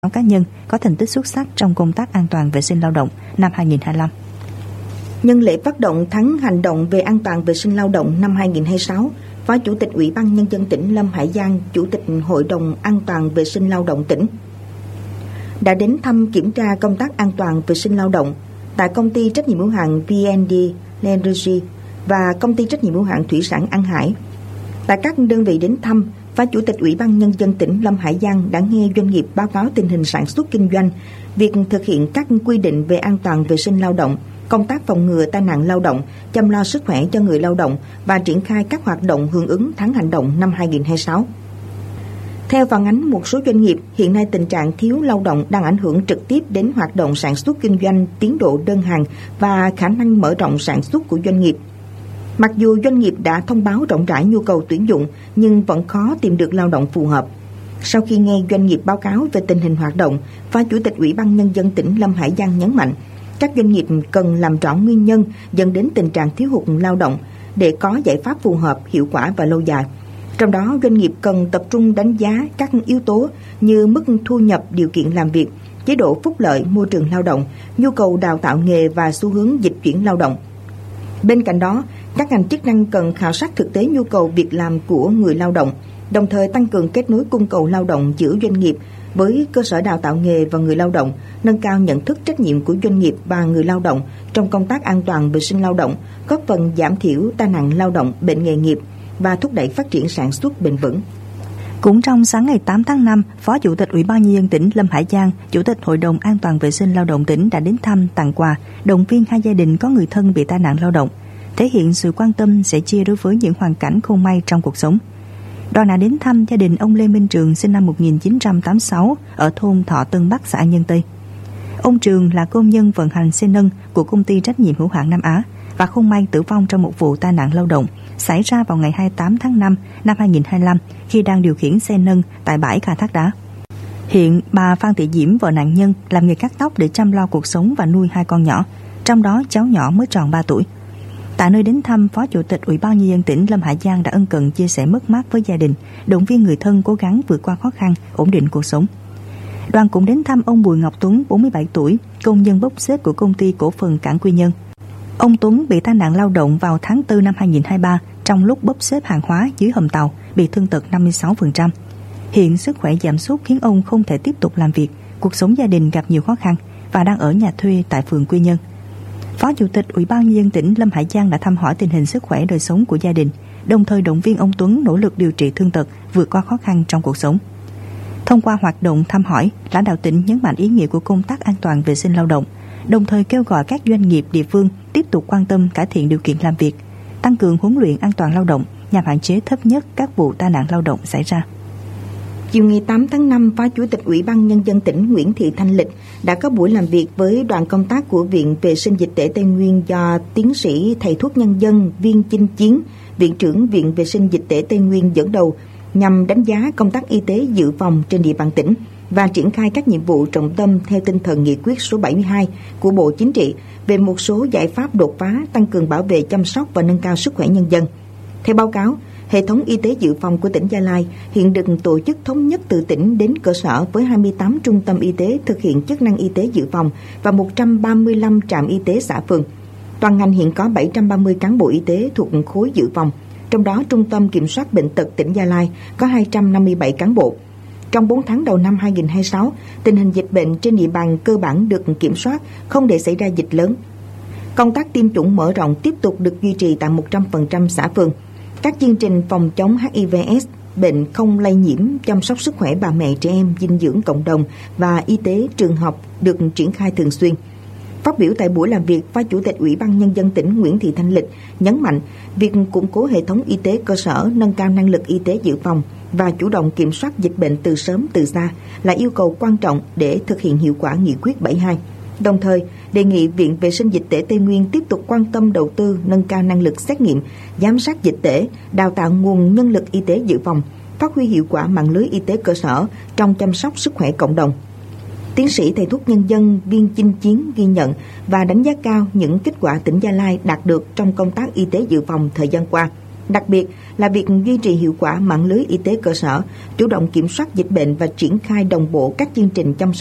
cá nhân có thành tích xuất sắc trong công tác an toàn vệ sinh lao động năm 2025. Nhân lễ phát động tháng hành động về an toàn vệ sinh lao động năm 2026, Phó Chủ tịch Ủy ban Nhân dân tỉnh Lâm Hải Giang, Chủ tịch Hội đồng An toàn vệ sinh lao động tỉnh, đã đến thăm kiểm tra công tác an toàn vệ sinh lao động tại công ty trách nhiệm hữu hạn VND Energy và công ty trách nhiệm hữu hạn thủy sản An Hải. Tại các đơn vị đến thăm, Phó Chủ tịch Ủy ban Nhân dân tỉnh Lâm Hải Giang đã nghe doanh nghiệp báo cáo tình hình sản xuất kinh doanh, việc thực hiện các quy định về an toàn vệ sinh lao động, công tác phòng ngừa tai nạn lao động, chăm lo sức khỏe cho người lao động và triển khai các hoạt động hưởng ứng tháng hành động năm 2026. Theo phản ánh một số doanh nghiệp, hiện nay tình trạng thiếu lao động đang ảnh hưởng trực tiếp đến hoạt động sản xuất kinh doanh, tiến độ đơn hàng và khả năng mở rộng sản xuất của doanh nghiệp. Mặc dù doanh nghiệp đã thông báo rộng rãi nhu cầu tuyển dụng, nhưng vẫn khó tìm được lao động phù hợp. Sau khi nghe doanh nghiệp báo cáo về tình hình hoạt động, Phó Chủ tịch Ủy ban Nhân dân tỉnh Lâm Hải Giang nhấn mạnh, các doanh nghiệp cần làm rõ nguyên nhân dẫn đến tình trạng thiếu hụt lao động để có giải pháp phù hợp, hiệu quả và lâu dài. Trong đó, doanh nghiệp cần tập trung đánh giá các yếu tố như mức thu nhập, điều kiện làm việc, chế độ phúc lợi, môi trường lao động, nhu cầu đào tạo nghề và xu hướng dịch chuyển lao động. Bên cạnh đó, các ngành chức năng cần khảo sát thực tế nhu cầu việc làm của người lao động, đồng thời tăng cường kết nối cung cầu lao động giữa doanh nghiệp với cơ sở đào tạo nghề và người lao động, nâng cao nhận thức trách nhiệm của doanh nghiệp và người lao động trong công tác an toàn vệ sinh lao động, góp phần giảm thiểu tai nạn lao động, bệnh nghề nghiệp và thúc đẩy phát triển sản xuất bền vững. Cũng trong sáng ngày 8 tháng 5, Phó Chủ tịch Ủy ban Nhân dân tỉnh Lâm Hải Giang, Chủ tịch Hội đồng An toàn vệ sinh lao động tỉnh đã đến thăm, tặng quà, động viên hai gia đình có người thân bị tai nạn lao động, thể hiện sự quan tâm sẻ chia đối với những hoàn cảnh không may trong cuộc sống. Đoàn đã đến thăm gia đình ông Lê Minh Trường sinh năm 1986 ở thôn Thọ Tân Bắc, xã An Nhân Tây. Ông Trường là công nhân vận hành xe nâng của công ty trách nhiệm hữu hạn Nam Á và không may tử vong trong một vụ tai nạn lao động xảy ra vào ngày 28 tháng 5 năm 2025 khi đang điều khiển xe nâng tại bãi khai thác đá. Hiện bà Phan Thị Diễm, vợ nạn nhân, làm nghề cắt tóc để chăm lo cuộc sống và nuôi hai con nhỏ, trong đó cháu nhỏ mới tròn 3 tuổi. Tại nơi đến thăm, Phó Chủ tịch Ủy ban Nhân dân tỉnh Lâm Hải Giang đã ân cần chia sẻ mất mát với gia đình, động viên người thân cố gắng vượt qua khó khăn, ổn định cuộc sống. Đoàn cũng đến thăm ông Bùi Ngọc Tuấn, 47 tuổi, công nhân bốc xếp của công ty cổ phần Cảng Quy Nhơn. Ông Tuấn bị tai nạn lao động vào tháng 4 năm 2023 trong lúc bốc xếp hàng hóa dưới hầm tàu, bị thương tật 56%. Hiện sức khỏe giảm sút khiến ông không thể tiếp tục làm việc, cuộc sống gia đình gặp nhiều khó khăn và đang ở nhà thuê tại phường Quy Nhơn. Phó Chủ tịch Ủy ban Nhân dân tỉnh Lâm Hải Giang đã thăm hỏi tình hình sức khỏe đời sống của gia đình, đồng thời động viên ông Tuấn nỗ lực điều trị thương tật, vượt qua khó khăn trong cuộc sống. Thông qua hoạt động thăm hỏi, lãnh đạo tỉnh nhấn mạnh ý nghĩa của công tác an toàn vệ sinh lao động, đồng thời kêu gọi các doanh nghiệp địa phương tiếp tục quan tâm cải thiện điều kiện làm việc, tăng cường huấn luyện an toàn lao động nhằm hạn chế thấp nhất các vụ tai nạn lao động xảy ra. Chiều ngày 8 tháng 5, Phó Chủ tịch Ủy ban Nhân dân tỉnh Nguyễn Thị Thanh Lịch đã có buổi làm việc với đoàn công tác của Viện Vệ sinh Dịch tễ Tây Nguyên do tiến sĩ thầy thuốc nhân dân Viên Chinh Chiến, Viện trưởng Viện Vệ sinh Dịch tễ Tây Nguyên dẫn đầu, nhằm đánh giá công tác y tế dự phòng trên địa bàn tỉnh và triển khai các nhiệm vụ trọng tâm theo tinh thần nghị quyết số 72 của Bộ Chính trị về một số giải pháp đột phá tăng cường bảo vệ, chăm sóc và nâng cao sức khỏe nhân dân. Theo báo cáo, hệ thống y tế dự phòng của tỉnh Gia Lai hiện được tổ chức thống nhất từ tỉnh đến cơ sở với 28 trung tâm y tế thực hiện chức năng y tế dự phòng và 135 trạm y tế xã phường. Toàn ngành hiện có 730 cán bộ y tế thuộc khối dự phòng, trong đó Trung tâm Kiểm soát Bệnh tật tỉnh Gia Lai có 257 cán bộ. Trong 4 tháng đầu năm 2026, tình hình dịch bệnh trên địa bàn cơ bản được kiểm soát, không để xảy ra dịch lớn. Công tác tiêm chủng mở rộng tiếp tục được duy trì tại 100% xã phường. Các chương trình phòng chống HIV/AIDS, bệnh không lây nhiễm, chăm sóc sức khỏe bà mẹ, trẻ em, dinh dưỡng cộng đồng và y tế trường học được triển khai thường xuyên. Phát biểu tại buổi làm việc, Phó Chủ tịch Ủy ban Nhân dân tỉnh Nguyễn Thị Thanh Lịch nhấn mạnh việc củng cố hệ thống y tế cơ sở, nâng cao năng lực y tế dự phòng và chủ động kiểm soát dịch bệnh từ sớm từ xa là yêu cầu quan trọng để thực hiện hiệu quả nghị quyết 72. Đồng thời, đề nghị Viện Vệ sinh Dịch tễ Tây Nguyên tiếp tục quan tâm đầu tư nâng cao năng lực xét nghiệm, giám sát dịch tễ, đào tạo nguồn nhân lực y tế dự phòng, phát huy hiệu quả mạng lưới y tế cơ sở trong chăm sóc sức khỏe cộng đồng. Tiến sĩ thầy thuốc nhân dân Viên Chinh Chiến ghi nhận và đánh giá cao những kết quả tỉnh Gia Lai đạt được trong công tác y tế dự phòng thời gian qua. Đặc biệt là việc duy trì hiệu quả mạng lưới y tế cơ sở, chủ động kiểm soát dịch bệnh và triển khai đồng bộ các chương trình chăm sóc